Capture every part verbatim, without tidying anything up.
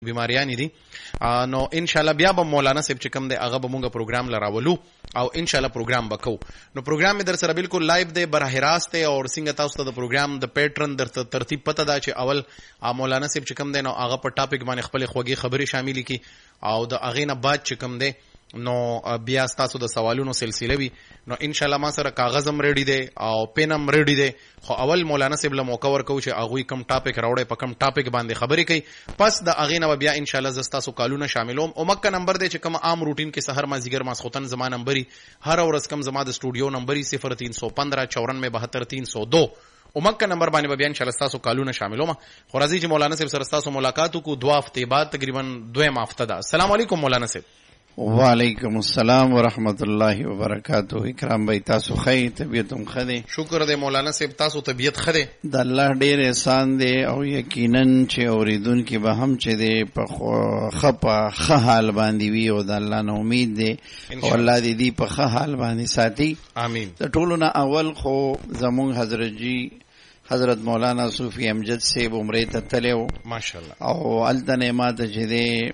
بیماریانی دي. نو ان شاء الله بیا به مولانا صاحب چې کوم دی هغه به مونږه پروګرام لراولو او ان شاء الله پروګرام وکړو. نو پروګرام می در سره بالکل لایو دی، براه راست دی، او څنګه تاسو ته د پروګرام د پیټرن در ترتیب پته دا چې اول مولانا صاحب چې کوم دی نو هغه په ټاپک باندې خپل خوږی خبرې شامل کی، او د هغه نه بعد چې کوم دی نو بیا تاسو د سوالونو سلسله وي. نو ان شاء الله ما سره کاغذ هم ریډی دی او پین هم ریډی دی، خو اول مولانا صاحب له موقع ورکو چې هغه کم ټاپک راوړي، په کم ټاپک باندې خبرې کوي. پس د هغه نه بیا ان شاء الله زستا سو کالونه شاملوم. او مکه نمبر دی چې کوم عام روټین کې سحر ما زیګر ما خوتن زما نمبرې هر ورځ کم زما د سټوډیو نمبرې صفر تین سو پندرہ چورانوے بہتر تین سو دو. او مکه نمبر باندې بیا ان شاء الله تاسو کالونه شاملوم. خو راځي چې مولانا صاحب سره تاسو ملاقات کو دوا هفته بعد تقریبا دوه هفته ده. السلام علیکم مولانا صاحب. وعلیکم السلام ورحمت الله وبرکاتہ. اکرام بھائی تاسو خی طبیعتم خدے؟ شکر دے مولانا صاحب تاسو طبیعت خدے؟ د الله ډیر احسان دی او یقینا چې اوریدونکو به هم چې دی په خپه خه حال باندې وي او د الله نه امید دی او الله دې دې په خه حال باندې ساتي. امین. د ټولو نه اول خو زمون حضرت جی حضرت مولانا صوفی امجد صاحب عمره ته تلو ماشاءالله او التنه ماته چې دی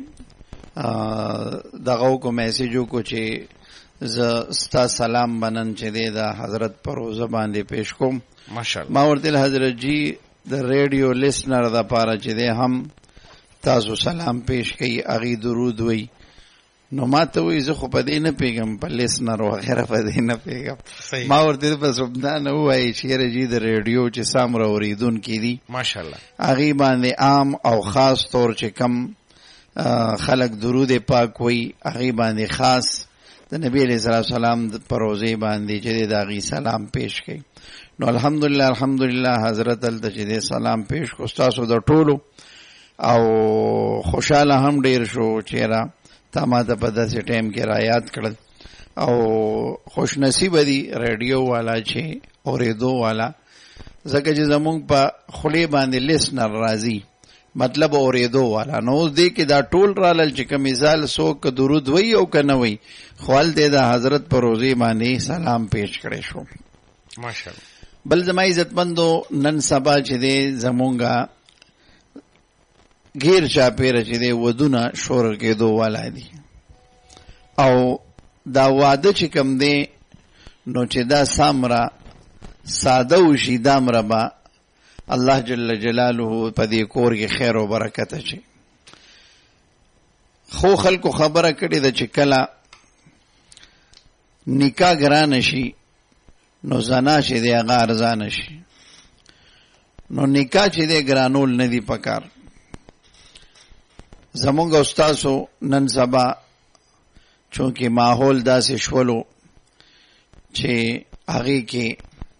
دغه کو میسیجو کو چې ز ستا سلام بنن چې دی د حضرت پر روزه باندې پیش کوم. ماشاءالله ما ورته حضرت جی د ریډیو لیسنر د پاره چې دی هم تاسو سلام پیش کړي، اغي درود وای. نو ما ته وای زه خو په دې نه پیغام په لیسنر او غیره په دې نه پیغام. ما ورته په سبدا نه وای چې رجی د ریډیو چې سام را اوریدون کې دي ماشاءالله اغي باندې عام او خاص طور چې کم خلق درود پاک وی هغه باندې خاص د نبی علیہ السلام پر روزه باندې چې د هغه سلام پیش کړي. نو الحمدلله الحمدلله حضرت ال چې سلام پیش کو تاسو د ټولو او خوشاله هم ډیر شو چې را تماته په داسې ټیم کې را یاد کړل او خوش نصیب دي ریډیو والا چې اوریدو والا، ځکه چې زمونږ په خلی باندې لیسنر راځي مطلب اوریدو والا. نو دې کې دا ټول رالل چې کوم مثال څوک درود وای او کنه وای خپل دې د حضرت پر روزي باندې سلام پیش کړي شو. ماشاءالله. بل زما عزتمندو نن سبا چې دې زمونږه غیر چا پیر چې دې ودونه شور کې دوه والا دي او دا واده چې کوم دې نو چې دا سامرا ساده وشي دا مربا الله جل جلاله په دې کور کې خیر او برکت اچي. خو خلکو خبره کړي د چې کله نکاح ګران شي نو زنا شي دی هغه ارزان شي. نو نکاح چې دی ګرانول نه دی پکار. زمونږ استادو نن سبا چونکه ماحول داسې شولو چې هغه کې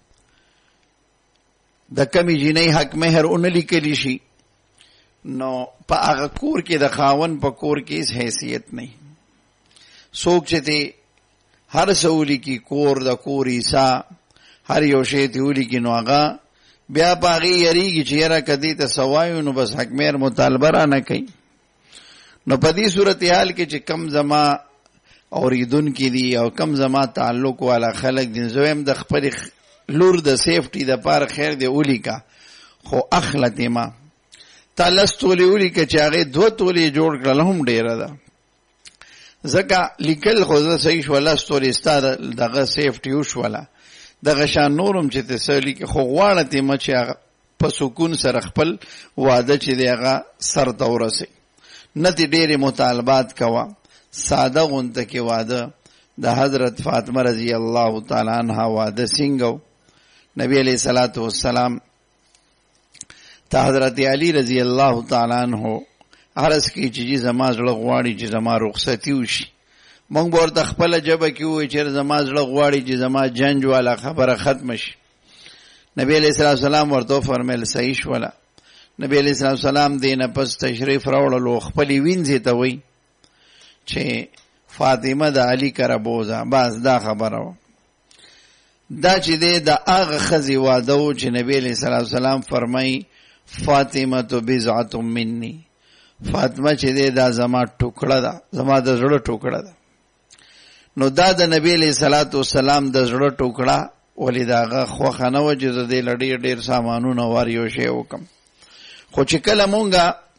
د کمی جنۍ حق مہر اون لیکلی شي نو په هغه کور کې د خاون په کور کې هیڅ حیثیت نه. څوک چې ته هر سولی کې کور د کور ایسا هر یو شی ته ولي کې نو هغه بیا پاغي یریږي چې را کدی ته سوایو نو بس حق مہر مطالبه را نه کوي. نو په دې صورتحال کې چې کم زما اوریدون کې دي او کم زما تعلق والا خلک دي زویم د خپل لور د سیفټي د پار خیر دی اولی کا خو اخلته ما تلستولی اولی کا چې هغه دوه تولی جوړ کړل هم ډیره ده. زکه لیکل خو زه صحیح شو لستولی ستاره دغه سیفټي وش ولا دغه شان نورم چې تسلی کې خو غواړه ته ما چې په سکون سره خپل واده چې دیغه سر دورسه نه دې ډېر مطالبات کوا ساده غونته کې واده د حضرت فاطمه رضی الله تعالی عنها واده سنگو. نبی علیہ الصلوۃ والسلام ته حضرت علی رضی الله تعالی عنہ عرض کی چې زما زړه غواړي چې زما رخصتی وشي. مونږ ورته خپل جبه کې وای چې زما زړه غواړي چې زما جنج والا خبره ختم شي. نبی علیہ الصلوۃ والسلام ورته فرمایل صحیح شولا. نبی علیہ الصلوۃ والسلام دینه پس تشریف راوړلو خپل وینځي ته وای چې فاطمه د علی کرا بوزا باز دا خبره دا چې د هغه خزي واده او چې نبی علیہ الصلوۃ والسلام فرمای فاطمه تو بضعه مني، فاطمه چې دا زما ټوکړه ده، زما د زړه ټوکړه ده. نو دا د نبی علیہ الصلوۃ والسلام د زړه ټوکړه ولې داغه خو خنه وجه د لړۍ ډیر سامانونه وار یو شی وکم. خو چې کله مونږه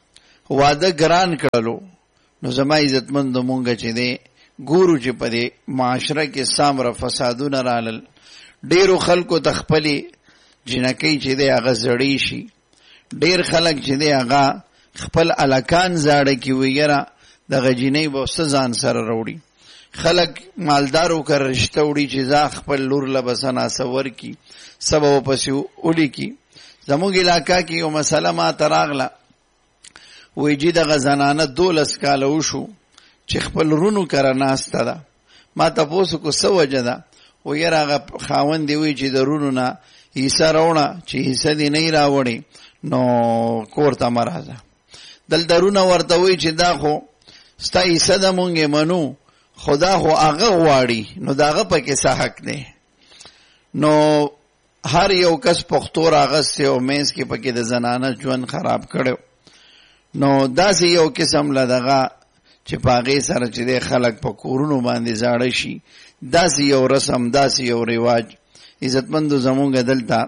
واده ګران کړلو نو زما عزتمند مونږ چې دی ګورو چې په دې معاشره کې سامره فسادونه رالل ډیرو خلکو ته خپلې جنکۍ چې دی هغه زړې شي ډیر خلک چې دی هغه خپل الکان زاړه کې وي یاره دغه جنۍ به څه ځان سره راوړي خلک مالدارو که رشته وړي چې زه خپل لور له به څه ناسه ورکي څه به ورپسې ولیکي زموږ علاقه کې یو مسله ما ته راغله وایي جي دغه زنانه دولس کاله وشو چې خپل رونو کره ناسته ده ما تپوس کو څه وجه ده و یاره هغه خاوند دی وایي چې د رونو نه حصه راوړه چې حصه دې نه راوړې نو کور ته مه راځه دلته رونه ورته وایي چې دا خو ستا حصه ده مونږ یې منو خو دا خو هغه غواړي نو د هغه پکې څه حق دی نو هر یو کس پښتو راغستی او منځ کې پکې د زنانه ژوند خراب کړی نو داسې یو قسم له دغه چې په هغې سره چې دی خلک په کورونو باندې زاړه شي داسې یو رسم داسې یو رواج عزتمندو زمونږ دلته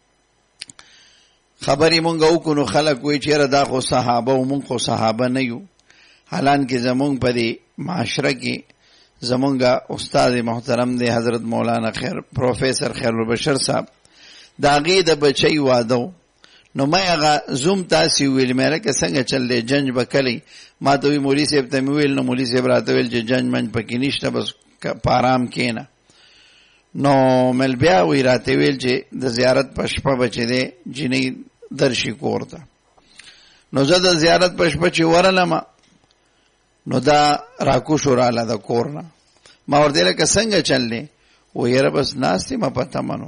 خبرې مونږ وکړو نو خلک وایي چې یاره دا خو صحابه و مونږ خو صحابه نه یو حالانکې زمونږ په دې معاشره کې زمونږ استاد محترم دی حضرت مولانا خیر پروفیسر خیر البشر صاحب د هغې د بچی واده نو ما هغه زوم تاسې ویل مې لکه څنګه چل دی جنج به کلی ما ته وی مولي صاحب ته مې ویل نو مولي صاحب راته ویل چې جنج منج پکې نشته بس په ارام کښېنه نو مل بیا وی راته ویل چې د زیارت په شپه به چې دی جنۍ درشي کور ته نو زه د زیارت په شپه چې ورلمه نو دا راکوشو راله د کور نه ما ورته لکه څنګه چل دی و یاره بس ناست ما په تمنو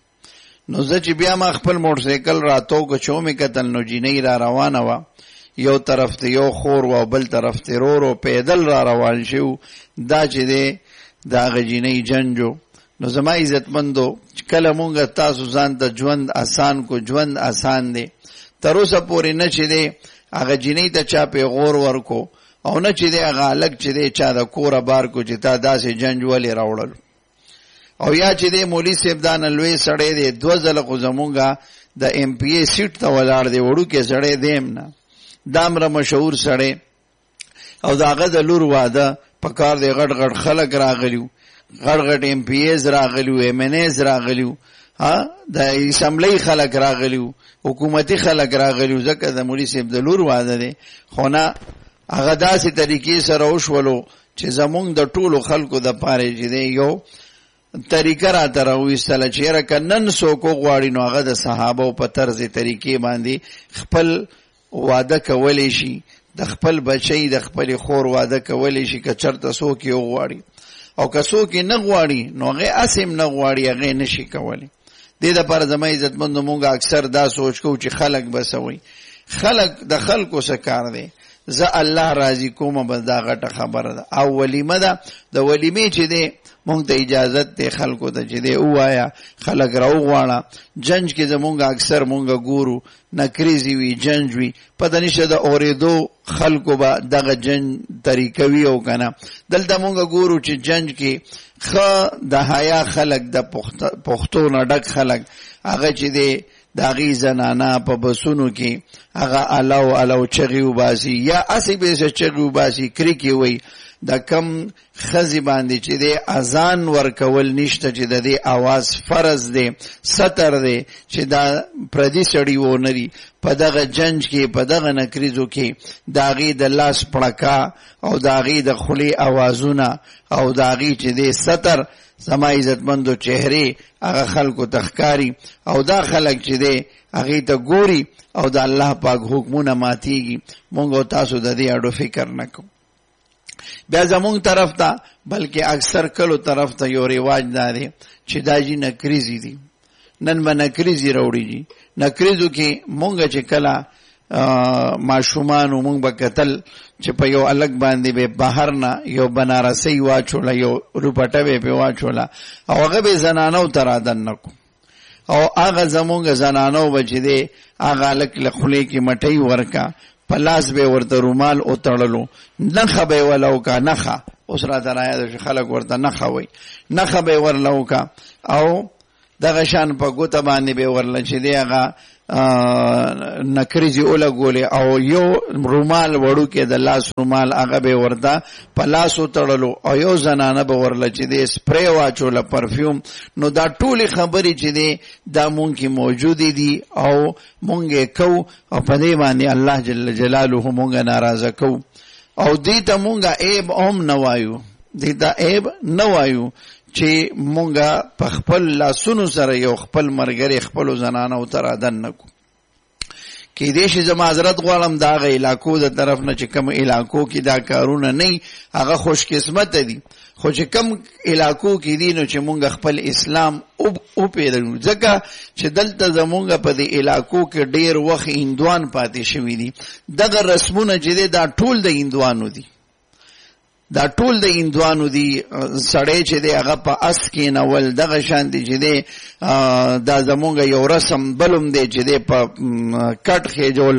نو زه چې بیا ما خپل موټرسایکل راتو که چو مې کتل نو جینۍ را روانه وه یو طرف ته یو خور و بل طرف ته رور و پیدل را روان شو دا چې دی د هغه جینۍ جنجو نو زما عزتمندو کله مونږ تاسو ځان ته ژوند اسان کو ژوند اسان دی تر اوسه پورې نه چې دی هغه جینۍ ته چا پیغور ورکو او نه چې دی هغه هلک چې دی چا د کوره بار کو چې تا داسې جنج ولې راوړل او یا چې دی مولي صاحب دا نه لوی سړی دی دوه ځله خو زمونږه د ایم پی ای سیټ ته ولاړ دی وړوکی سړی دیم نه دا مره مشهور سړی او د هغه د لور واده په کار دی غټ غټ خلک راغلیو غټ غټ ایم پی ایز راغلیو ایم این ایز راغلیو ها د اسمبلی خلک راغلیو حکومتي خلک راغلیو ځکه د مولي صاحب د لور واده دی خو نه هغه داسې طریقې سره وشولو چې زمونږ د ټولو خلکو د پاره چې دی یو طریقه راته راویستله چې یاره که نن څوک وغواړي نو هغه د صحابو په طرز طریقې باندې خپل واده کولی شي د خپل بچی د خپل خور واده کولی شي که چرته څوک یې وغواړي او که څوک یې نه غواړي نو هغې اسې هم نه غواړي هغې نه شي کولی دې دپاره زما عزتمندو مونږ اکثر دا سوچ کوو چې خلک به څه وایي خلک د خلکو څه کار دی زه الله راضي کومه بس دا غټه خبره ده او ولیمه ده د ولیمې چې دی مونږ ته اجازت دی خلکو ته چې دی ووایه خلک راوغواړه جنج کې زمونږ اکثر مونږ ګورو نکریزې وي جنج وي پته نشته د اورېدو خلکو به دغه جنج طریقه وي او که نه دلته مونږ ګورو چې جنج کې ښه د حیا خلک د پښتو نه ډک خلک هغه چې دی د هغې زنانه په بسونو کې هغه الو الو چغې وباسي یا اسې بېسه چغې وباسي کرکې وی د کم ښځې باندې چې دی اذان ورکول نشته چې د دې اواز فرض دی ستر دی چې دا پردي سړي ونه دي په دغه جنج کې په دغه نکریزو کې د هغې د لاس پړکا او د هغې د خولې اوازونه او د هغې چې دی ستر زما عزتمندو چهرې هغه خلکو ته ښکاري او دا خلک چې دی هغې ته ګوري او د الله پاک حکمونه ماتیږي مونږ او تاسو د دې اډو فکر نه کوو بیا زمونږ طرف ته بلکې اکثر کلو طرف ته یو رواج دا دی چې دا جي نکریزې دي نن به نکریزې راوړي جي نکریزو کې مونږ چې کله ماشومانو مونږ به کتل چې په یو الګ باندې به بهر نه یو بنارسۍ واچوله یو روپټه به پې واچوله او هغه به زنانو ته رادن نه کو او هغه زمونږ زنانو به چې دی هغه هلک له خولې کې مټۍ ورکه په لاس به ورته رومال وتړلو نښه به یې وله وکړه نښه اوس راته رایاده چې خلک ورته نښه وایي نښه به یې ورله وکړه او دغه شان په ګوته باندې به یې ورله چې دی هغه نکریزی اوله ګولې او یو رومال وړو کې د لاس رومال هغه به ورته په لاسو تړلو او یو زنانه به ورله چې د سپری واچوله پرفیوم. نو دا ټولې خبرې چې دی دا مونږ کې موجودې دي او مونږ یې کوو او په دې باندې الله جل جلاله مونږ ناراضه کوو او دې ته مونږ عیب هم نه وایو، دې ته عیب نه وایو چې مونږه په خپل لاسونو سره یو خپل مرګري خپل زنانو تر ادن نکو. کې دې شي زما حضرت غوالم دا غ علاقو د طرف نه چې کوم علاقو کې دا کارونه نه هغه خوش قسمت دي، خو چې کوم علاقو کې دي نو چې مونږ خپل اسلام او پیژنو ځکه چې دلته زمونږ په دې علاقو کې ډیر وخت هندوان پاتې شوی دي. دغه رسمونه چې دا ټول د هندوانو دي، دا ټول د هندوانو دي. سړی چې دی هغه په اس کې نول دغه شان دی چې دی دا زمونږ یو رسم بلوم دی چې دی په کټ خېجول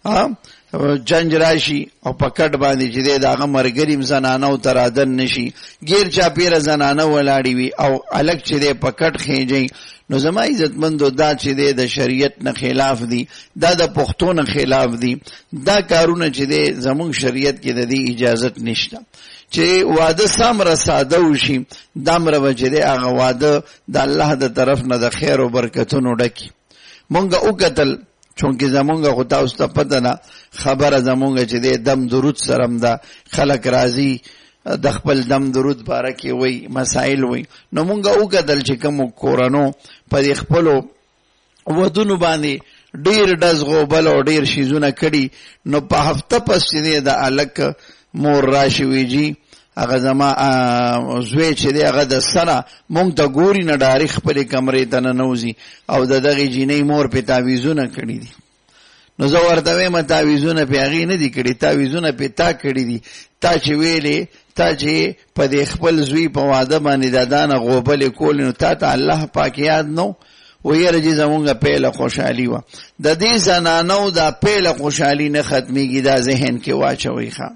جنج راشي او په کټ باندې چې دی د هغه مرګریم زنانو تر ادن نشي، غیر چاپیره زنانه ولاړې وي او الګ چې دی په کټ خېجي. نو زما عزتمندو دا چې دی د شریعت نه خلاف دي، دا د پښتو نه خلاف دي، دا کارونه چې دی زمونږ شریعت کې د دې اجازت نشته. چې واده سامره ساده وشي دامره وجده هغه واده د الله د طرف نه د خیر او برکتونو ډکی. مونږه وکتل چونکه زمونږه خو تاسو ته پته نه خبره زمونږه چې د دم درود سرم ده خلک راضي د خپل دم درود باره کې وای مسائل وای. نو مونږه وکتل چې کوم کورانو په خپلو ودونو باندې ډیر دزغو بل او ډیر شیزونه کړي. نو په هفته پس چې د الک مور راشي ویجی هغه زما زوی چې دی هغه د سره مونږ ته ګوري نه ډاري خپلې کمرې ته ننوځي او د دغې جینۍ مور پې تعویزونه کړي دي. نو زه ورته وایم تعویزونه پې هغې نه دي کړي، تعویزونه پې تا کړي دي. تا چې ویلې تا چې په دې خپل زوی په واده باندې د دانه غوبلې کولې نو تا ته الله پاک یاد نو ویره چې زمونږه پیله خوشحالي وه. د دې زنانو دا پیله خوشحالي نه ختمېږي، دا ذهن کې واچوئ ښه.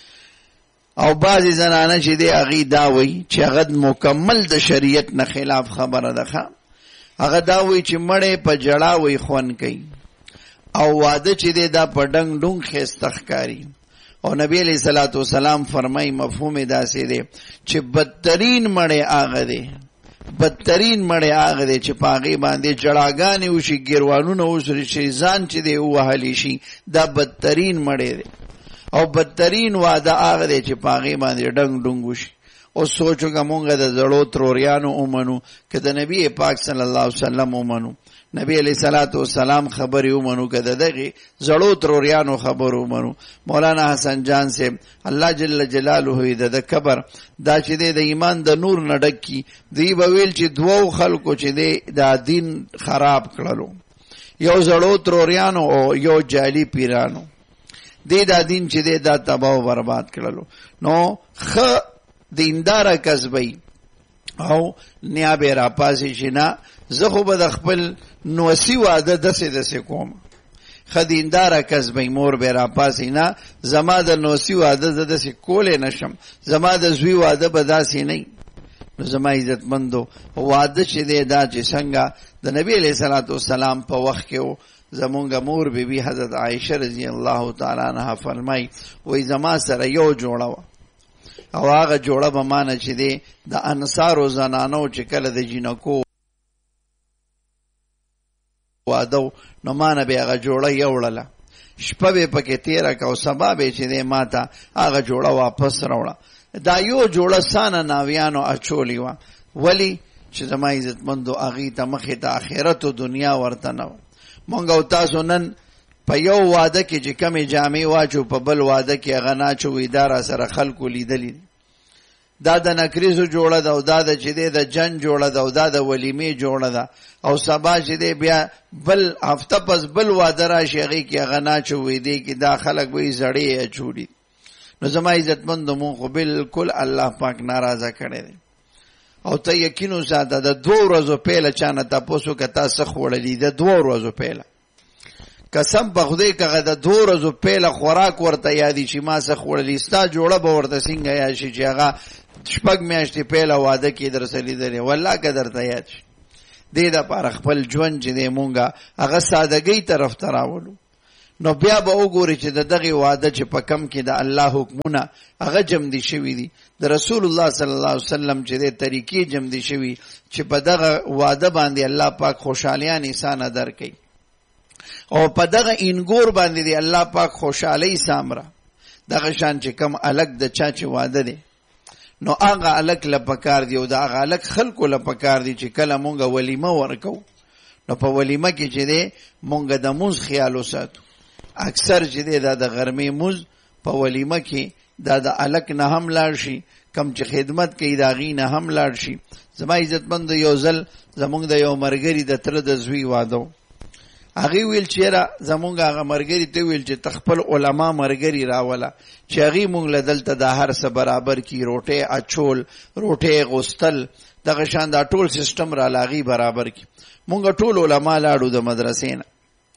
او بعضی زنانه چې دی هغې دا وایي چې هغه مکمل د شریعت نه خلاف خبره ده ښه. هغه دا وایي چې مړی په جړا وایي خوند کوي او واده چې دی دا په ډنګ ډونګ ښایسته ښکاري. او نبی علیه صلات وسلام فرمایي مفهوم یې داسې دی چې بدترین مړی هغه دی، بدترین مړی هغه دی چې په هغې باندې جړاګانې وشي، ګیروانونه وسري شي، ځان چې دی ووهلی شي، دا بدترین مړی دی. او بدترین واده هغه دی چې په هغې باندې ډنګ ډونګ وشي. اوس سوچ وکړه مونږ د زړو تروریانو ومنو که د نبي پاک صلی الله علیه وسلم ومنو، نبی علیه صلات وسلام خبرې ومنو که د دغې زړو تروریانو خبر ومنو. مولانا حسن جان صاحب الله جل جلاله یې د ده قبر دا چې دی د ایمان د نور نه ډک کي. دوی به ویل چې دوو خلکو چې دی دا دین خراب کړلو، یو زړو تروریانو او یو جعلي پیرانو. دی دا دین چې دی دا تباہ و برباد کړلو. نو ښه دینداره کس بی او نیا به را پاسې چې نه زه خو به د خپل نوسي واده دسې دسې کوم. ښه دینداره کس بی مور به را پاسې نه زما د نوسي واده زه دسې کولی نشم، زما د زوی واده به داسې نه. نو زما عزتمندو واده چې دی دا چې څنګه د نبی علیه صلات وسلام په وخت کې و، زمونږ مور بی بی حضرت عائشه رضی الله تعالی عنها فرمای وای زما سره یو جوړه وه او هغه جوړه به مانه چې دی د انصارو زنانو چې کله د جینکو واده نو مانه به هغه جوړه یوړله، شپه به پکې تېره که او سبا به چې دی ما ته هغه جوړه واپس راوړه. دا یو جوړه سانه ناویانو اچولې وه. ولې چې زما عزتمندو هغې ته مخې ته آخرت و دنیا ورته نه وه. مونږ او تاسو نن په یو واده کې چې کمې جامې واچو په بل واده کې هغه ناچوي، دا را سره خلکو لیدلی. دا د نکریزو جوړه ده او دا د چې دی د جن جوړه ده او دا د ولیمې جوړه ده او سبا چې دی بیا بل هفته پس بل واده راشي هغې کې هغه ناچوي دی کې دا خلک به یې زړې اچوړي. نو زما عزتمندو مونږ خو بلکل الله پاک ناراضه کړی دی. او ته یقین وساته د دوو ورځو پیله چا نه تپوس وکړه تا څه خوړلي، د دوو ورځو پیله قسم په خدای که هغه د دوو ورځو پیله خوراک ورته یادي چې ما څه خوړلي، ستا جوړه به ورته څنګه یاد شي چې هغه شپږ میاشتې پیله واده کې در سره لیدلې، والله که درته یاد شي. دې د پر خپل ژوند چې دې مونږه هغه سادهګۍ طرف ته راولو. نو بیا به وګوري چې د دغه وعده چې په کم کې د الله حکمونه هغه جمع دي شوي دي، د رسول الله صلی الله علیه وسلم چې د طریقې جمع دي شوي چې په دغه وعده باندې الله پاک خوشالیان انسان درکړي او په دغه انګور باندې دی الله پاک خوشالۍ سامره. دغه شان چې کم الګ د چا چې وعده دی نو هغه الګ لپکار دی او د هغه الګ خلکو لپکار دی چې کله مونږ ولیمه ورکو نو په ولیمه کې چې دی مونږ د موز خیال وساتو. اکثر چې دی دا د غرمې موز په ولیمه کې دا د الګ نه هم لاړ شي، کم چې خدمت کوي د هغې نه هم لاړ شي. زما عزتمند یو ځل زمونږ د یو ملګري د تره د زوی واده و، هغې ویل چې یاره زمونږ هغه ملګري ته ویل چې ته خپل علما ملګري راوله چې هغې مونږ له دلته دا هر څه برابر کي، روټۍ اچول، روټۍ غوستل، دغه شان دا ټول سیسټم را له هغې برابر کي. مونږ ټول علما لاړو د مدرسې نه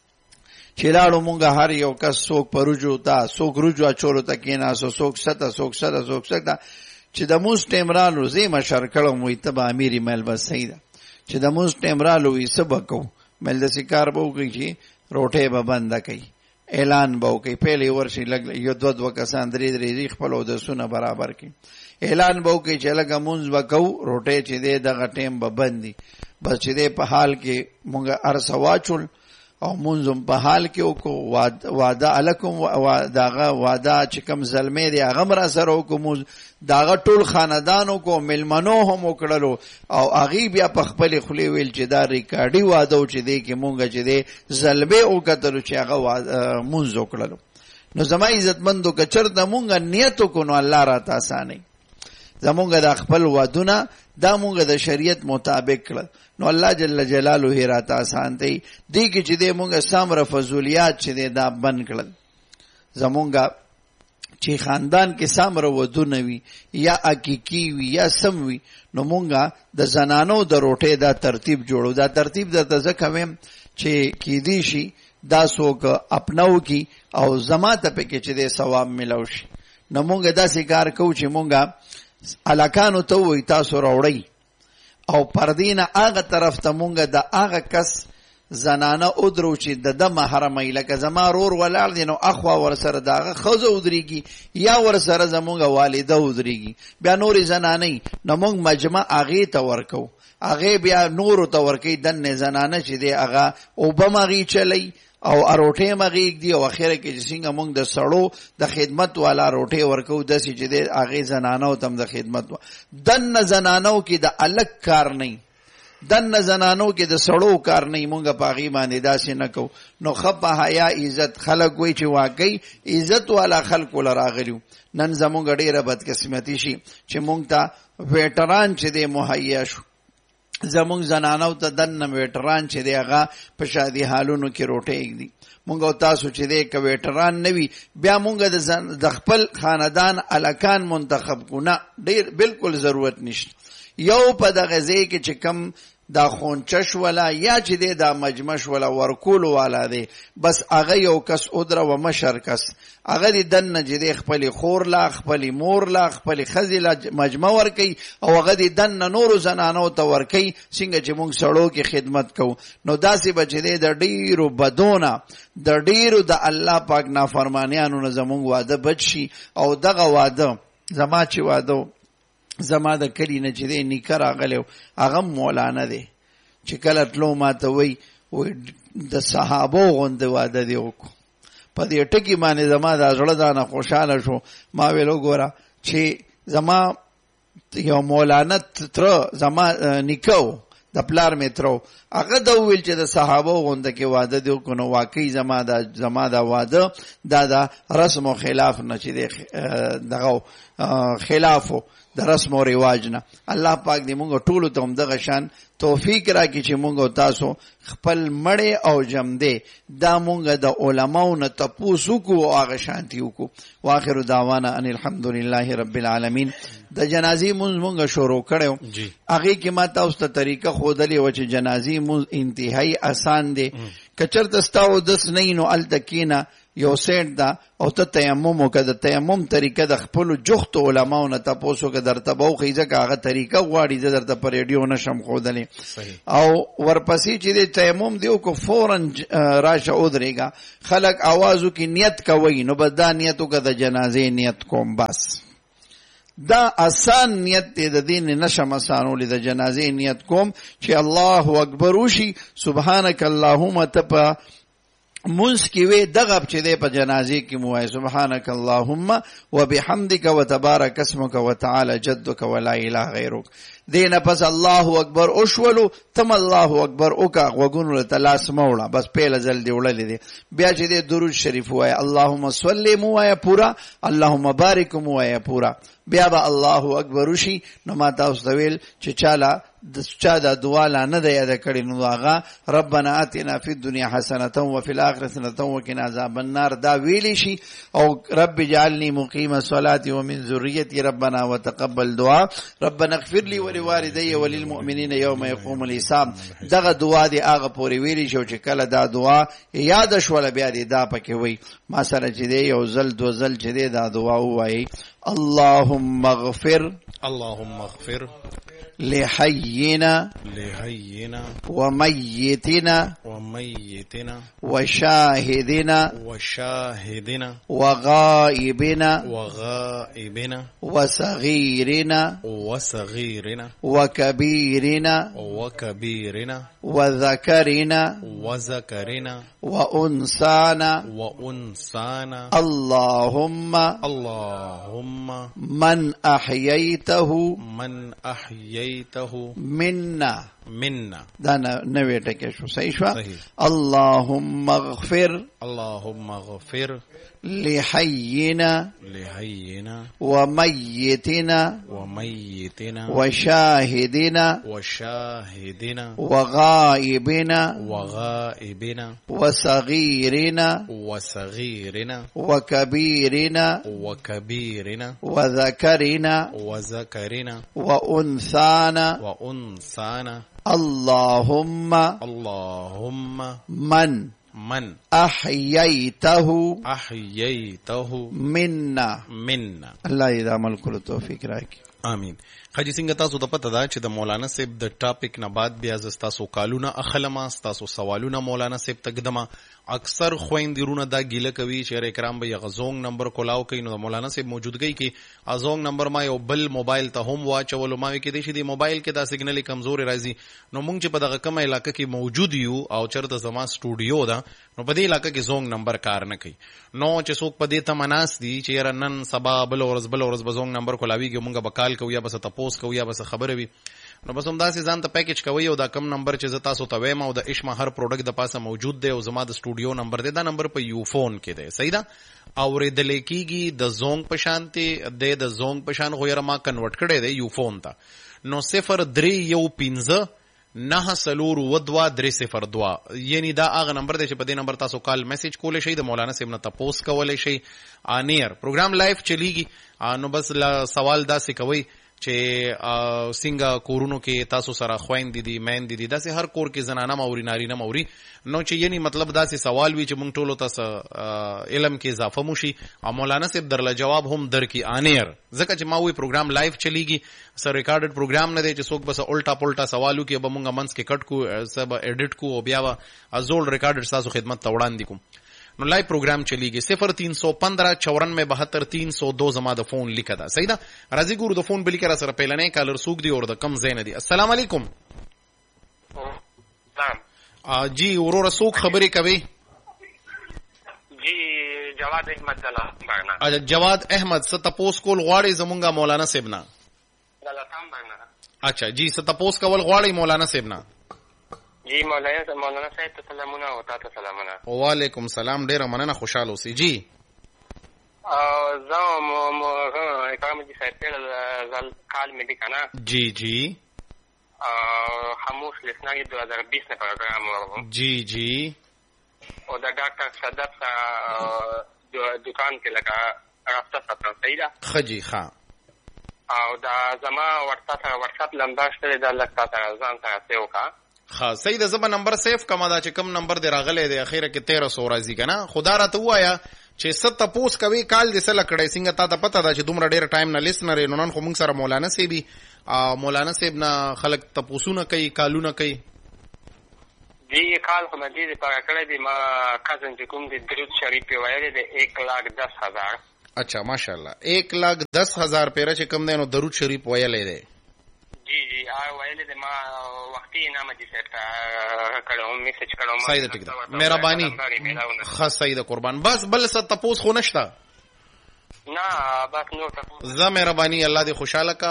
چې لاړو مونږ هر یو کس څوک په رجو ته، څوک رجو اچولو ته کېناستو، څوک سته څوک سته څوک سته. چې د مونځ ټیم رالو زه یې مشر کړم وایي ته به امیر میل بس صحیح ده. چې د مونځ ټیم رالو وایي څه به کوو، مل داسې کار به وکړي چې روټۍ به بنده کوي، اعلان به وکړي، پهلې ورشي لږ یو دوه دوه کسان درې درې خپل اودسونه برابر کړي، اعلان به وکړي چې لږه مونځ به کوو، روټۍ چې دی دغه ټیم به بند دي. بس چې دی په حال کې مونږ هر څه واچول او مونځ هم په حال کې وکړو، واده الکم دغه واده چې کوم زلمی دی هغه هم را سره وکړو، مونځ د هغه ټول خاندان وکړو، میلمنو هم وکړلو او هغې بیا په خپلې خولې ویل چې دا ریکارډي واده و چې دی کې مونږ چې دی زلمی وکتلو چې هغه مونځ وکړلو. نو زما عزتمندو که چېرته مونږ نیت وکړو نو الله راته اسانوي. زمونږ د خپل وادونه دا مونږ د شریعت مطابق کړل نو الله جل جلاله یې راته اسان دی. دې کې چې دی مونږ سامره فضولیات چې دی دا بند کړل. زمونږ چې خاندان کې سامره ودونه وي یا عقیقي وي یا سم وي نو مونږ د زنانو د روټۍ دا ترتیب جوړو. دا ترتیب درته ځکه ویم چې کیدی شي دا څوک اپناو کی او زما ته پکې چې دی ثواب ملو شي. نو مونږ داسې کار کوو چې مونږ الکانو ته وایي تاسو راوړئ او پردینه هغه طرف ته مونږ د هغه کس زنانه ودرو چې د ده محرموي. لکه زما رور ولاړ دی نو اخوا ورسره د هغه ښځه ودرېږي یا ورسره زمونږ والده ودرېږي، بیا نورې زنانۍ نو مونږ مجمع هغې ته ورکوو، هغې بیا نورو ته ورکوي. دنې زنانه چې دی هغه اوبه م هغې چلی او روټۍ م هغې ږدي او اخره کې چې څنګه مونږ د سړو د خدمت والا روټۍ ورکوو داسې چې دی هغې زنانو ته هم د خدمت دنه زنانو کې د الګ کار نه، دنه زنانو کې د سړو کار نه، مونږ په هغې باندې داسې نه کوو. نو ښه په حیا عزت خلک وایي چې واقعي عزت والا خلکو له راغلي. نن زمونږ ډېره بدقسمتي شي چې مونږ ته ویټران چې دی مهیا شو، زمونږ زنانو ته دنه ویټران چې دی هغه په شادي حالونو کې روټۍ ږدي. مونږ او تاسو چې دی که ویټران نه وي بیا مونږ د خپل خاندان الکان منتخب کو نه، ډېر بالکل ضرورت نشته. یو په دغه ځای کې چې کم دا خونچه شوله یا چې دی دا مجمع شوله ورکولو والا دی، بس هغه یو کس ادره و مشر کس هغه د دننه چې دی خپلې خور لا خپلې مور لا خپلې ښځې لا مجمع ورکوي او هغه د دننه نورو زنانو ته ورکوي څنګه چې موږ سړو کې خدمت کوو. نو داسې به چې دی د ډېرو بدونه د ډېرو د الله پاک نافرمانیانو نه زموږ واده بچ شي. او دغه واده زما چې واده زما د کلی نه چې دی نیکه راغلی هغه مولانا دی چې کله تلو ما ته وایي د صحابو غوندې واده دی وکړو. په دې ټکي باندې زما د زړه دانه خوشحاله شو. ما ویل وګوره چې زما یو مولانا تره زما نیکه و د پلار مې تره هغه دا وویل چې د صحابو غونده کې واده دی وکړو. نو واقعي زما دا زما دا واده دا د رسم و خلاف نه چې دی دغه خلاف و د رسم و رواج نه. الله پاک دې مونږ ټولو ته هم دغه شان توفیق راکړي چې مونږ او تاسو خپل مړې او جمدې دا مونږ د علماو نه تپوس وکړو او هغه شانتي وکړو. واخر دعوانا ان الحمدلله رب العالمین. د جنازې مونځ مونږ شروع کړی هغې کې ما تاسو ته طریقه ښودلې وه چې جنازې مونځ انتهایي اسان دی. که چېرته ستا اودس نه وي نو هلته کښېنه یو سیټ دا او ته تیمم وکړه. د تیمم طریقه د خپل جوخت علماو نه تاسو کې درته به خو ځکه هغه طریقه غواړي د درته پر ریډیو نشم خودلې او ورپسې چې د تیمم دیو کو فورن راشه او درېګا خلک आवाजو کې نیت کوي نو بس دا نیتو که د جنازې نیت کوم بس دا آسان نیت دی د دین نشم آسانو لی د جنازې نیت کوم چې الله اکبر وشي سبحانك اللهم تپا منس کی وی دغب چې دی په جنازې کې موای سبحانك اللهم وبحمدك وتبارك اسمك وتعالى جدك ولا اله غيرك. دین پس الله اکبر اوشولو تم الله اکبر اوکا وګونو ته لاس موړه بس پیله ځل دی وړلې دی بیا چې دی درود شریف وای اللهم صل موای پورا اللهم بارک موای پورا بیا به الله اکبر وشي. نو ما تاسو ویل چې چاله د چا د دعا لا نه دی یاد کړی نو هغه ربنا آتنا فی الدنيا حسنه وفي الاخره حسنه وقنا عذاب النار دا ویلی شي او رب اجعلني مقيم الصلاه ومن ذريتي ربنا وتقبل دعاء ربنا اغفر لي ولوالدي وللمؤمنين يوم يقوم الحساب. دغه دعا دی هغه پوری ویلی شو چې کله دا دعا یاد شول بیا دی دا پکې وای ما سره چې دی یو ځل دو ځل چې دی دا دعا وای اللهم اغفر اللهم اغفر لحينا لحينا وميتنا وميتنا وشاهدنا وشاهدنا وغائبنا وغائبنا وصغيرنا وصغيرنا وكبيرنا وكبيرنا وذكرنا وذكرنا وأنسانا وأنسانا اللهم اللهم من أحييته من أحييته منا منا دا نوې ټکی شو صحیح شو اللهم اغفر اللهم اغفر لحينا لحينا وميتنا وميتنا وشاهدنا وشاهدنا وغائبنا وغائبنا وصغيرنا وصغيرنا وكبيرنا وكبيرنا وذكرنا وذكرنا وأنثانا وأنثانا اللهم اللهم من من أحييته أحييته منا منا الله دې عمل کولو توفیق راکړي امين. خاجي څنګه تاسو ته پته ده چې د مولانا صاحب د ټاپک نه بعد بیا تاسو کالونه اخلمه تاسو سوالونه مولانا صاحب تقدمه اکثر خويندرونه دا ګیله کوي چې اکرام به غزونګ نمبر کولاو کوي نو مولانا صاحب موجودګي کې ازونګ نمبر ما یو بل موبایل ته هم واچولو ما کې دي چې د موبایل کې دا سیګنل کمزوري راځي نو مونږ چې په دغه کومه علاقې کې موجود یو او چرته زما سټوډیو ده نو په دې علاقې کې زونګ نمبر کار نه کوي نو چې څوک په دې ته مناس دي چې نن سبا بل ورځ بل ورځ بزونګ نمبر کولاویږي مونږ به کال کوو یا بس تاسو کوو یا بس خبره وي نو بس هم داسې ځان ته پیکج کوي او دا کم نمبر چې تاسو ته وایم او د اشما هر پروډکټ د پاسه موجود دی او زما د سټوډیو نمبر دی دا نمبر په یو فون کې دی صحیح ده او ردل کېږي د زونګ په شانتي د د زونګ په شان غوړه ما کنورټ کړی دی یو فون ته نو صفر درې یو پنځه نه سلور و دوا درې صفر دوا یعنی دا هغه نمبر دی چې په دې نمبر تاسو کال میسج کولای شئ د مولانا صاحب نه تاسو کولای شئ انیر پروګرام لایف چلیږي نو بس سوال دا څه کوي چې څنګه کورونو کې تاسو سره خويند دي مین دي داسې هر کور کې زنانه موري نارینه موري نو چې یعنی مطلب داسې سوال وی چې مونږ ټولو تاسو علم کې اضافه موشي او مولانا صاحب درله جواب هم درکې انیر ځکه چې ما وی پروګرام لایف چلیږي سر ریکارډډ پروګرام نه دی چې څوک بس الټا پلټا سوالو کې به مونږ منس کې کټ کو سب ایډیټ کو او بیا ازول ریکارډډ تاسو خدمت ته وړاندې کوم نو لائیو پروگرام چلیږي صفر تین سو پندرہ چورانوے بہتر تین سو دو زما د فون لیکه ده صحیح ده راځي ګورو د فون بلی کرا سره پیلنې کالر سوق دی اور د کم زین دی السلام علیکم سلام جی ورور سوق خبرې کوي جی جواد احمد دلال باغنا اجا جواد احمد ست تپوس کول غواړي زمونږه مولانا سیبنا دلال باغنا اچھا جی ست تپوس کول غواړي مولانا سیبنا جی مولانا مولانا صاحب ته سلامونه او تاسو سلامونه وعلیکم سلام ډیر مننه خوشاله اوسئ جی ا زه مو اکرام جی صاحب ته زل کال مې دي کنه جی جی ا خاموش لسناګي دو ہزار بیس نه پروګرام ورو جی جی او دا ډاکټر صدف سره دکان کې لگا رافته سره صحیح ده خجی ها او دا زما ورته واتساپ نمبر شته دا لکه تاسو ځان سره سیو کا ها صحیح ده. زبا نمبر سیف کما دا چې کم نمبر دی راغلی دی اخیره کې تیرہ سو راځي کنه. خدا راته وایا چې ست تپوس کوي کال دې سره کړی څنګه تا ته پته ده چې دومره ډیر ټایم نه لیسنر نو نن خو موږ سره مولانا سیبي مولانا سیب نه خلک تپوسونه کوي کالونه کوي. جی کال خو مې دې په کړه دې ما کازن چې کوم دې درود شریف ویل دي ایک لاکھ دس ہزار. اچھا ماشاءاللہ ایک لاکھ دس ہزار پیرا چې کم دی نو درود شریف ویلې دی. جی جی آ ویلې دې ما وختي نامه دې سره کړو میسج کړو. صحیح ده ټیک ده مهرباني خاص صحیح ده قربان. بس بل څه تپوس خو نشته نه بس نو تپوس زه مهرباني الله دې خوشاله کا.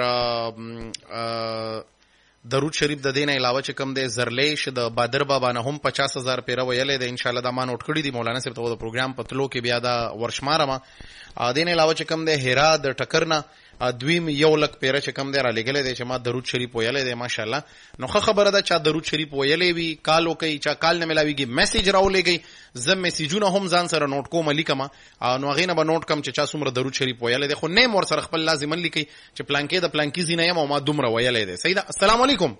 اور درود شریف د دینه علاوه چې کم دی زرلیش د بادر بابا نه هم پچاس هزار پیرا ویلې ده. ان شاء الله دا ما نوٹ کړی دی مولانا صاحب ته د پروګرام په تلو کې بیا دا ورشمارم. دینه علاوه چې کم دی هرا د ټکر نه دویم یو لک پیره چې کم دی را لګلې دی چې ما درود شریف ویلې دی ماشاءالله. نو ښه خبره ده چا درود شریف ویلې وي کالو کوي چا کال نه ملاويږي میسج راولېږي زه میسجونه هم ځان سره نوٹ کوم لیکم نو غینه به نوٹ کم چې چا څومره درود شریف ویلې دی خو نیم ور سره خپل لازم لیکي چې پلانکې د پلانکی زینه یم او ما دومره ویلې دی. صحیح ده. السلام علیکم.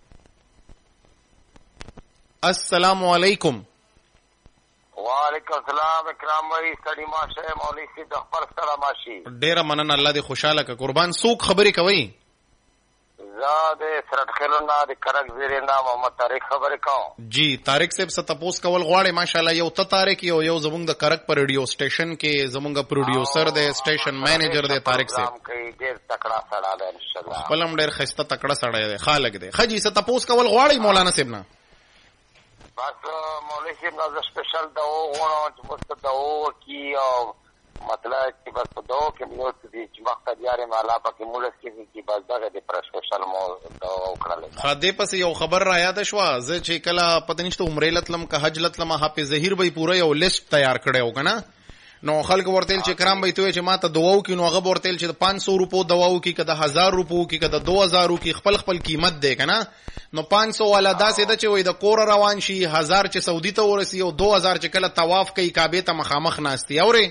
السلام علیکم. وعلیکم السلام اکرام بھائی سړی ماشه مولوی سي د خپل سره ماشي ډیره مننه الله دې خوشاله کا قربان. څوک خبرې کوي؟ زاد سرټ خلونه د کرک زیرینا محمد طارق خبرې کوم. جی طارق صاحب څه تاسو کول غواړي ماشاءالله. یو ته طارق یو یو زمونږ د کرک پر ریډیو سټیشن کې زمونږ پروډیوسر دی سټیشن مینیجر دی طارق صاحب. ډیر تکړه سړی دی ان شاء الله. خپلم ډیر خسته تکړه سړی دی خالق دی. خجی څه تاسو کول غواړي مولانا صاحب نه؟ بس مولوی صاحب نو سپیشل دا وغواړم چې مست دا و کی او مطلب چې بس په دو کې مو څه چې وخت دیارې مالا پکې مولس کې کی بس دا د پر سپیشل مو دا وکړل. خاطه پس یو خبر را یاد شو زه چې کله پته نشته عمره لتلم که حج لتلم حافظ ظهیر به پوره یو لیست تیار کړو کنه. نو خلک ورتل چې کرام به توې چې ماته دواو کې نو هغه ورتل چې پانچ سو روپو دواو کې کده هزار روپو کې کده دو هزار کې خپل خپل قیمت دی کنه. نو پانچ سو والا داسې ده چې وای د کور روان شي هزار چې سعودي ته ورسی او دو هزار چې کله طواف کوي کعبه ته مخامخ ناشتي اوري.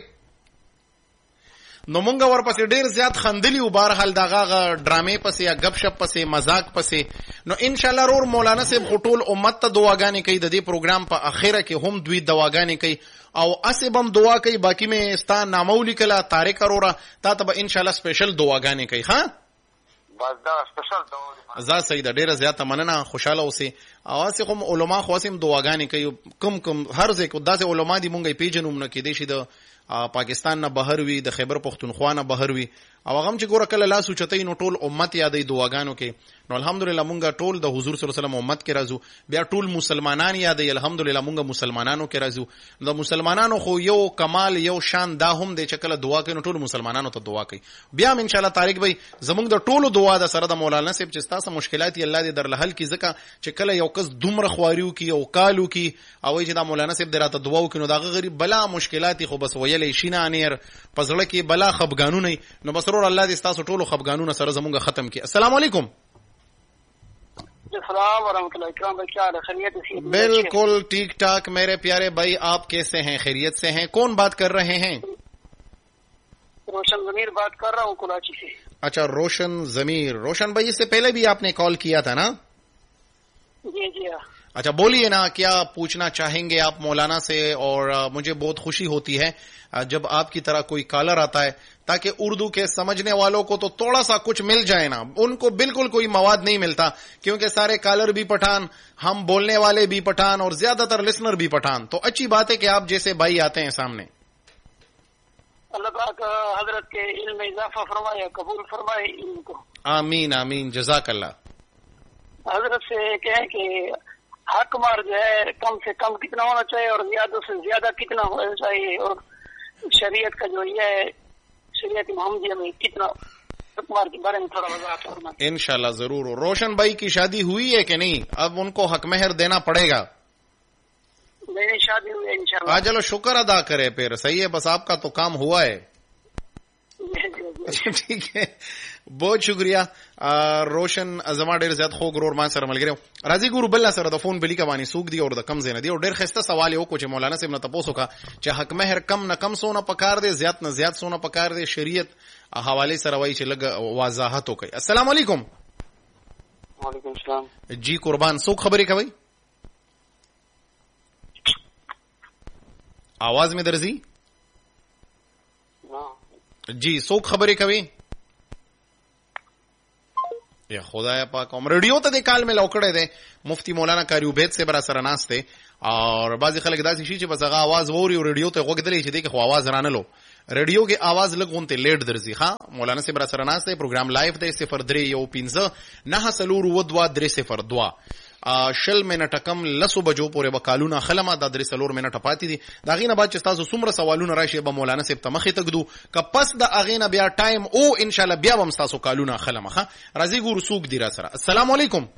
نو مونږ ورپسې ډیر زیات خندلی او بهر حال دغه ډرامې پسې یا غب شپ پسې مزاق پسې. نو ان شاء الله رور مولانا صاحب خټول امت ته دعاګانې کوي د دې پروګرام په اخره کې هم دوی دعاګانې کوي او اسبم دعا کوي. باقی مې ستا نامولی کلا طارق اورا تا ته ان شاء الله سپیشل دعاګانې کوي. ها بس دا سپیشل دعا زه سید ډیره زیاته مننه خوشاله اوسې. اواسې کوم علما خو اسیم دعاګانې کوي کم کم هر ځای کو داسې علما دي مونږه پیژنوم نه کې دي شي د پاکستان نه بهر وي د خیبر پختونخوا نه بهر وي او هغه چې ګوره کله لاس اوچتای نو ټول امت یادې دعاګانو کې. نو الحمدلله مونږه ټول د حضور صلی الله علیه وسلم امت کې راځو بیا ټول مسلمانان یادې الحمدلله مونږه مسلمانانو کې راځو. د مسلمانانو خو یو کمال یو شان دا هم دی چې کله دعا کوي نو ټول مسلمانانو ته دعا کوي. بیا ان شاء الله طارق بھائی زمونږ د ټولو دعا د سره د مولانا صاحب چې تاسو مشکلات الله دې در لحل کی ځکه چې کله یو کس دومره خواریو کی او کالو کی او چې دا مولانا صاحب دراته دعا وکړي نو دا غریب بلا مشکلات خو بس ویلې شینه انیر پزړه کې بلا خفګانونه نو بس ورور الله دې تاسو ټولو خفګانونه سره زمونږ ختم کی. السلام علیکم. السلام ورحمۃ اللہ اکرام بھائی کیا حال ہے خیریت سے؟ بالکل ٹھیک ٹھاک میرے پیارے بھائی آپ کیسے ہیں خیریت سے ہیں؟ کون بات کر رہے ہیں؟ روشن ضمیر بات کر رہا ہوں کراچی سے. اچھا روشن ضمیر. روشن بھائی اس سے پہلے بھی آپ نے کال کیا تھا نا؟ جی جی ہاں. اچھا بولیے نا کیا پوچھنا چاہیں گے آپ مولانا سے. اور مجھے بہت خوشی ہوتی ہے جب آپ کی طرح کوئی کالر آتا ہے تاکہ اردو کے سمجھنے والوں کو تو تھوڑا سا کچھ مل جائے نا. ان کو بالکل کوئی مواد نہیں ملتا کیونکہ سارے کالر بھی پٹھان ہم بولنے والے بھی پٹھان اور زیادہ تر لسنر بھی پٹھان. تو اچھی بات ہے کہ آپ جیسے بھائی آتے ہیں سامنے. اللہ پاک حضرت کے علم میں اضافہ فرمائے قبول فرمائے علم کو. آمین آمین جزاک اللہ. حضرت سے کہیں کہ حق مار جو ہے کم سے کم کتنا ہونا چاہیے اور زیادہ سے زیادہ کتنا ہونا چاہیے اور شریعت کا جو یہ ہے شریعت محمدیہ میں کتنا حق مار کے بارے میں تھوڑا وضاحت فرمائیں. انشاءاللہ ضرور. روشن بھائی کی شادی ہوئی ہے کہ نہیں؟ اب ان کو حق مہر دینا پڑے گا. میری شادی ہوئی ہے انشاءاللہ. آ چلو شکر ادا کرے پھر صحیح ہے بس آپ کا تو کام ہوا ہے. ٹھیک ہے بہت شکریہ روشن زما ډیر زیات خو ګرور ما سره ملګری راځي ګورو بل سره د فون بلی کا باندې سوق دی او د کم زینه دی او ډیر خسته سوال یو کو چې مولانا صاحب نه تاسو کا چې حق مہر کم نه کم سونه پکار دی زیات نه زیات سونه پکار دی شریعت حواله سره وای چې لګ وضاحت وکي. السلام علیکم. وعلیکم السلام. جی قربان څوک خبرې کوي؟ आवाज में درځي؟ جی څوک خبرې کوي؟ یا خدایا پاک هم ریډیو ته د کال مې لوکړې ده. مفتی مولانا قاری عبید سے برا سره ناشته اور بعضی خلک داسې شي چې بس هغه आवाज ووري او ریډیو ته وګدلې چې دغه خو आवाज رانه لو ریډیو کې आवाज لګونته لیټ درځي. ها مولانا سے برا سره ناشته پروګرام لایو ده صفر درې یو پنځه نه سلور و دوا درې صفر دوا شل منټه کم لسو بجو پورې وکالونه خلمه د درې سلور منټه پاتې دي. دا غینه بعد چې تاسو څومره سوالونه راشي به مولانا صاحب ته مخې تګدو ک پس د اغینه بیا ټایم او ان شاء الله بیا هم تاسو کالونه خلمه. راځي ګورو سوق دی را سره. السلام علیکم.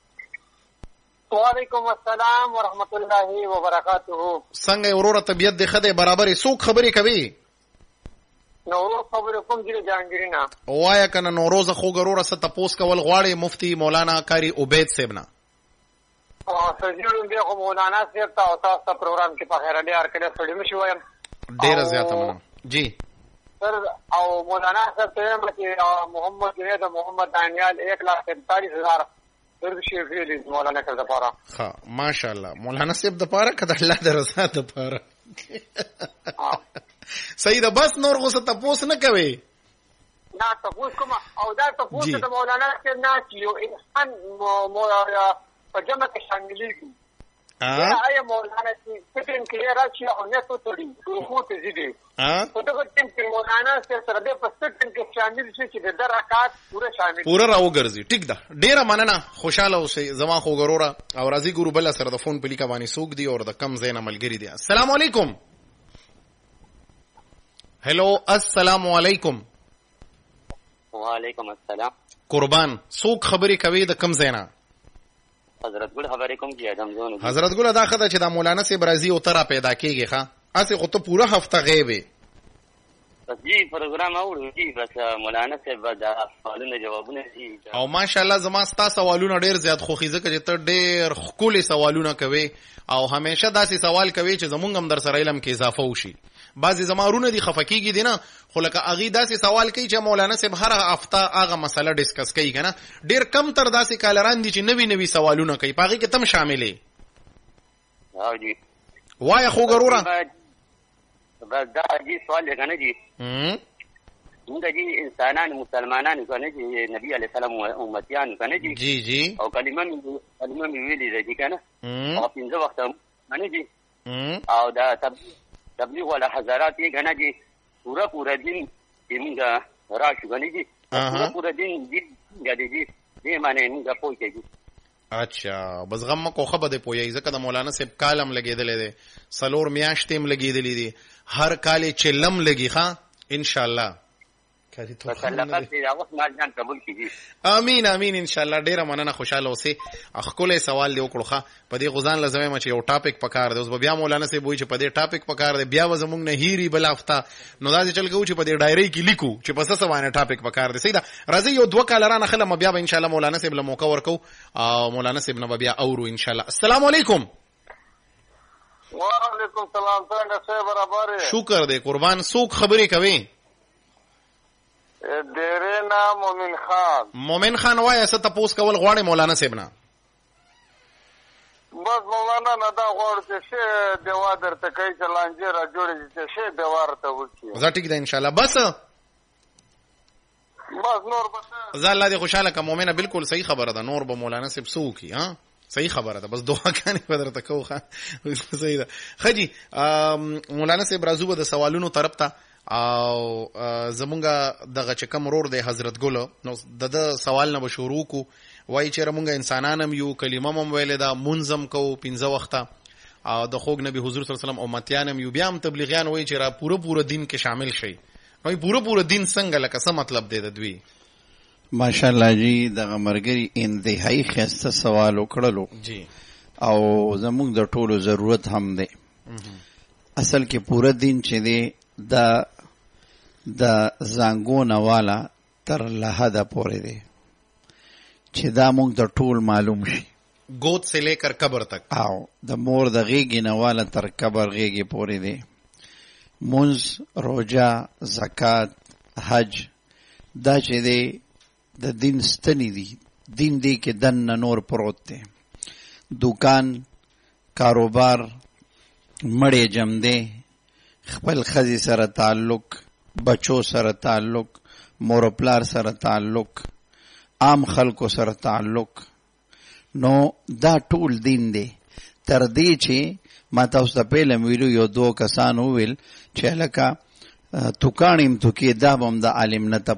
وعلیکم السلام ورحمت الله وبرکاته. څنګه وروره طبيعت د خدای برابر سوق خبرې کوي؟ نو خبره کوم چې جانګرینا وایا کنه نوروز خو ګروره ست تاسو کول غواړي مفتی مولانا قاری عبید صاحب نه. او سجدون به مولانا صاحب ته تاسو ته پروګرام کې په خیر ډیر کله سړی مشي وایم. ډیر زیاته مننه. جی سر او مولانا صاحب ته چې محمد جنید محمد دانیال ایک لاکھ سینتالیس ہزار درد شریف ویلي مولانا صاحب لپاره. ها ماشاءالله مولانا صاحب د پاره کده الله درزه د پاره. صحیح ده بس نور غوسه تاسو نه کوي. نه تاسو کوم او دا تاسو ته مولانا صاحب نه کیو انسان مولانا په جمع کې شاملېږي. ا آیا مولانا چې فکر کې راځي او نه تو تړي خو ته زیږي. ا په دغه ټیم کې مولانا صاحب سره د پستن کې شامل شي چې د رکعات پوره شامل پوره راوګرځي. ټیک ده ډیره مننه خوشاله اوسئ زما خو غروره او راځي ګورو بل سره د فون په لیکه باندې سوق دی او د کم زینه ملګری دی. السلام علیکم. هلو السلام علیکم. وعلیکم السلام. قربان سوق خبرې کوي د کم زینه؟ حضرت ګل خبرې کوم کی ادم زون. حضرت ګل دا خدای چې د مولانا سے برازي او ترا پیدا کیږي ښا اسه خو ته پوره هفته غیبه جی پروګرام اورو جی بس مولانا سے دا سوالونه جوابونه دي او ماشاءالله زما ستا سوالونه ډیر زیات خوخي ځکه چې ته ډیر خولي سوالونه کوي او همیشه داسې سوال کوي چې زمونږ هم در سره علم کې اضافه وشي. بعضی زمارونه دي خفقيږي دي نه خو لکه اغي داسې سوال کوي چې مولانا صاحب هر هفته هغه مسله ډیسکس کوي کنه. ډیر کم تر داسې کالران دي چې نوی نوی سوالونه کوي پاغي کې تم شاملې. ها جی وای خو ګروره بس دا جی سوال دی کنه جی هم موږ جی انسانان مسلمانان کنه جی نبی علیہ السلام امتیان کنه جی جی جی او کلمه کلمه ویلې دي کنه او پنځه وخت کنه جی او دا تبلیغ ولا حضرات یې کنه جی پورا پورا دین موږ راشو کنه جی پورا پورا دین جی غادي جی دې معنی موږ پوهیږو. اچھا بس غم کو خبر ده پوي ځکه د مولانا صاحب کالم لګیدلې ده سلور میاشتې هم لګیدلې دي هر کال چې لم لګي ښا ان شاء الله کاری تو امين امين ان شاء الله. ډیره مننه خوشاله اوسئ. خپل سوال دی وکړو ښا په دې غزان لزمه چې یو ټاپک پکار دی اوس بیا مولانا صاحب وایي چې په دې ټاپک پکار دی بیا وزمونږ نه هیری بل هفته نو دا چې چل کوو چې په دې ډایری کې لیکو چې پس څه باندې ټاپک پکار دی. سیدا راځي یو دوه کالرانه خلم بیا به ان شاء الله مولانا صاحب له موقع ورکو او مولانا صاحب نه بیا اورو ان شاء الله. السلام علیکم. وعلیکم السلام. څنګه څه برابر شکر دې قربان سوق خبرې کوي؟ دیرینا مومن خان. مومن خان وای څه تاسو کول غواړي مولانا صاحب نه؟ بس مولانا نه دا غواړي چې شه دیوا درته کوي چې لانجه را جوړي چې شه دیوا ورته وکړي. زه ټیک ده ان شاء الله. بس بس نور بس زه الله دې خوشاله کوم. مومنه بالکل صحیح خبره ده. نور به مولانا صاحب سوکي ها صحیح خبره ده. بس دعا کانی بدرته کوخه صحیح ده. خجی مولانا صاحب راځو به د سوالونو طرف ته او زمونږه دغه چې کوم رور دی حضرت ګل نو د سوال نه شروع کو وای چې موږ انسانان هم یو کلمه هم ویل دا منظم کو پنځه وخته او د خوګ نبی حضور صلی الله علیه وسلم امتیان هم یو بیا هم تبلیغیان وای چې را پوره پوره دین کې شامل شي. نو پوره پوره دین څنګه لکه څه مطلب دی د دوی؟ ماشاءالله جی دغه مرګري انتهایی خسته سوال وکړلو جی او زموږ د ټولو ضرورت هم دی. اصل کې پوره دین چې دی دا د زنګونه والا تر لحد پورې دی چې دا موږ د ټول معلوم شي گود سے لے کر قبر تک او د مور د غیږې نه والا تر قبر غیږې پورې دی. منځ روژه زکات حج دا چې دی د دین ستنې دي دین دی کې دن نور پروت دی. دکان کاروبار مړې جم دی، خپل خزي سره تعلق، بچو سره تعلق، مور پلار سره تعلق، عام خلکو سره تعلق. نو دا ټول دین دی. تر دې چې ما تاسو ته پیلم ویلو یو دو کسانو ویل چې لکه توکانیم تو کې دا بم د عالم نه